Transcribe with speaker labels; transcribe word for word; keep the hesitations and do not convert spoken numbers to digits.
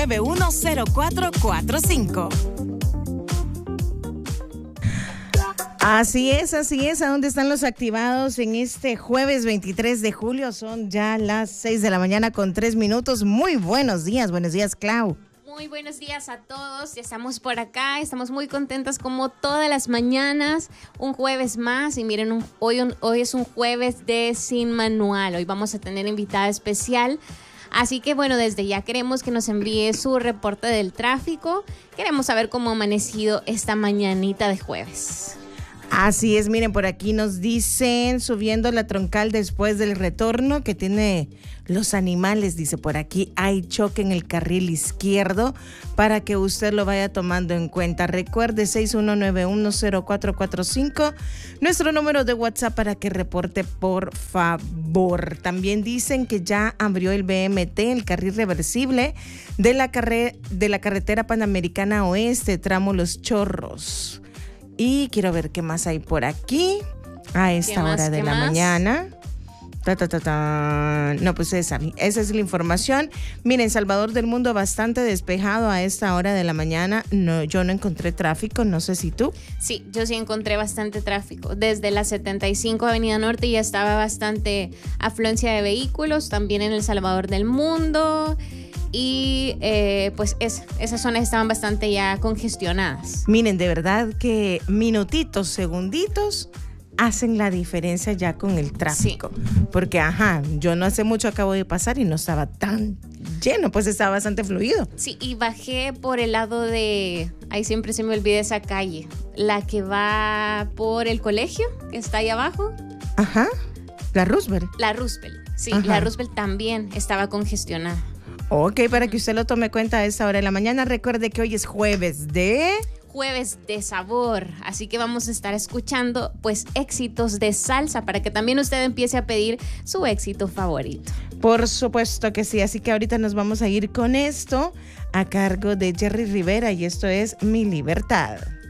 Speaker 1: nueve uno cero cuatro cuatro cinco. Así es, así es. ¿A dónde están los activados en este jueves veintitrés de julio? Son ya las seis de la mañana con tres minutos. Muy buenos días, buenos días, Clau.
Speaker 2: Muy buenos días a todos, ya estamos por acá, estamos muy contentas como todas las mañanas, un jueves más y miren, un, hoy, un, hoy es un jueves de Sin Manual, hoy vamos a tener invitada especial, así que bueno, desde ya queremos que nos envíe su reporte del tráfico, queremos saber cómo ha amanecido esta mañanita de jueves.
Speaker 1: Así es, miren, por aquí nos dicen, subiendo la troncal después del retorno que tiene los animales, dice por aquí, hay choque en el carril izquierdo para que usted lo vaya tomando en cuenta. Recuerde seis uno nueve uno cero cuatro cuatro cinco, nuestro número de WhatsApp para que reporte, por favor. También dicen que ya abrió el B M T, el carril reversible de la, carre- de la carretera Panamericana Oeste, tramo Los Chorros. Y quiero ver qué más hay por aquí a esta hora de la mañana. Ta, ta, ta, ta. No, pues esa, esa es la información. Miren, Salvador del Mundo bastante despejado a esta hora de la mañana. No, yo no encontré tráfico, no sé si tú.
Speaker 2: Sí, yo sí encontré bastante tráfico. Desde la setenta y cinco Avenida Norte ya estaba bastante afluencia de vehículos, también en el Salvador del Mundo. Y eh, pues es, esas zonas estaban bastante ya congestionadas.
Speaker 1: Miren, de verdad que minutitos, segunditos hacen la diferencia ya con el tráfico. Sí. Porque, ajá, yo no hace mucho acabo de pasar y no estaba tan lleno, pues estaba bastante fluido.
Speaker 2: Sí, y bajé por el lado de, ahí siempre se me olvida esa calle, la que va por el colegio, que está ahí abajo.
Speaker 1: Ajá, la Roosevelt.
Speaker 2: La Roosevelt, sí,
Speaker 1: Ajá.
Speaker 2: la Roosevelt también estaba congestionada.
Speaker 1: Ok, para que usted lo tome cuenta a esta hora de la mañana. Recuerde que hoy es jueves de...
Speaker 2: Jueves de sabor, así que vamos a estar escuchando pues éxitos de salsa para que también usted empiece a pedir su éxito favorito.
Speaker 1: Por supuesto que sí, así que ahorita nos vamos a ir con esto a cargo de Jerry Rivera y esto es Mi Libertad.